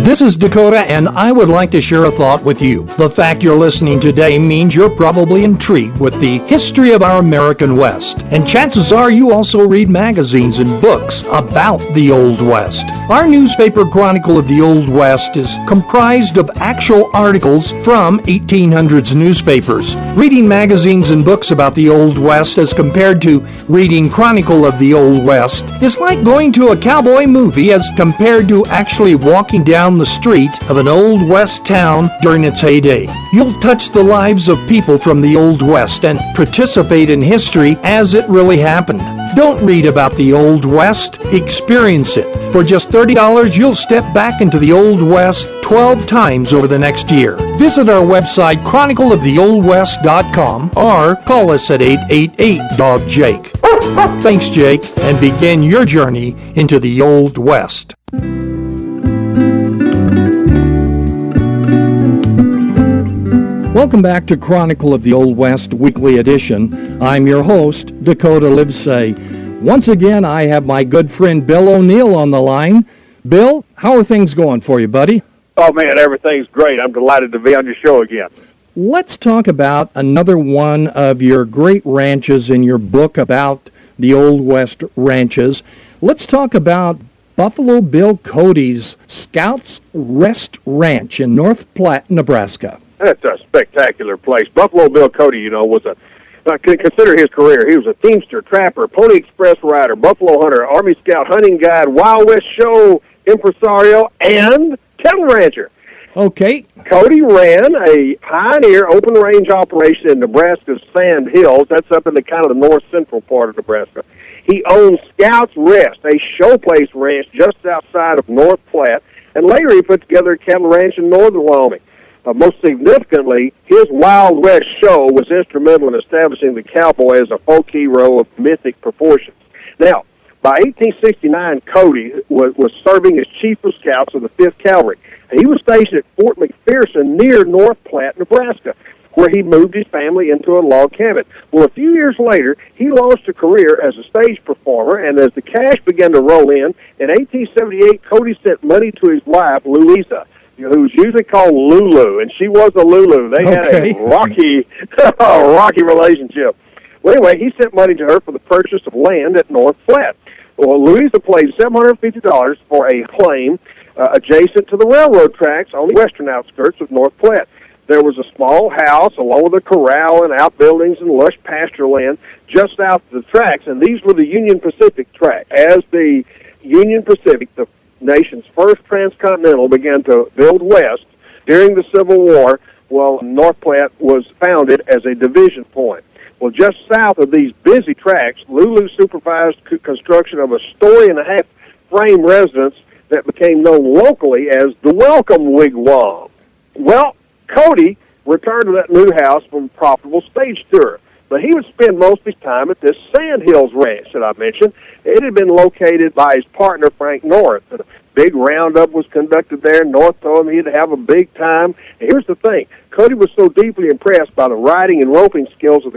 This is Dakota, and I would like to share a thought with you. The fact you're listening today means you're probably intrigued with the history of our American West. And chances are you also read magazines and books about the Old West. Our newspaper Chronicle of the Old West is comprised of actual articles from 1800s newspapers. Reading magazines and books about the Old West as compared to reading Chronicle of the Old West is like going to a cowboy movie as compared to actually walking down the street of an Old West town during its heyday. You'll touch the lives of people from the Old West and participate in history as it really happened. Don't read about the Old West, experience it. For just $30, you'll step back into the Old West 12 times over the next year. Visit our website, chronicleoftheoldwest.com, or call us at 888-DOG-JAKE. Thanks, Jake, and begin your journey into the Old West. Welcome back to Chronicle of the Old West Weekly Edition. I'm your host, Dakota Livesay. Once again, I have my good friend Bill O'Neill on the line. Bill, how are things going for you, buddy? Oh, man, everything's great. I'm delighted to be on your show again. Let's talk about another one of your great ranches in your book about the Old West ranches. Let's talk about Buffalo Bill Cody's Scouts Rest Ranch in North Platte, Nebraska. That's a spectacular place. Buffalo Bill Cody, consider his career. He was a teamster, trapper, Pony Express rider, buffalo hunter, Army Scout, hunting guide, Wild West show impresario, and cattle rancher. Okay. Cody ran a pioneer open range operation in Nebraska's Sand Hills. That's up in the kind of the north central part of Nebraska. He owned Scouts Rest, a showplace ranch just outside of North Platte, and later he put together a cattle ranch in northern Wyoming. Most significantly, his Wild West show was instrumental in establishing the cowboy as a folk hero of mythic proportions. Now, by 1869, Cody was serving as chief of scouts of the 5th Cavalry. He was stationed at Fort McPherson near North Platte, Nebraska, where he moved his family into a log cabin. Well, a few years later, he launched a career as a stage performer, and as the cash began to roll in 1878, Cody sent money to his wife, Louisa, who's usually called Lulu, and she was a Lulu. They had a rocky relationship. Well, anyway, he sent money to her for the purchase of land at North Platte. Well, Louisa paid $750 for a claim adjacent to the railroad tracks on the western outskirts of North Platte. There was a small house along with a corral and outbuildings and lush pasture land just south of the tracks, and these were the Union Pacific tracks. As the Union Pacific, the nation's first transcontinental, began to build west during the Civil War, North Platte was founded as a division point. Well, just south of these busy tracks, Lulu supervised construction of a story-and-a-half frame residence that became known locally as the Welcome Wigwam. Well, Cody returned to that new house from a profitable stage tour, but he would spend most of his time at this Sand Hills Ranch that I mentioned. It had been located by his partner, Frank North. A big roundup was conducted there. North told him he'd have a big time. And here's the thing. Cody was so deeply impressed by the riding and roping skills of the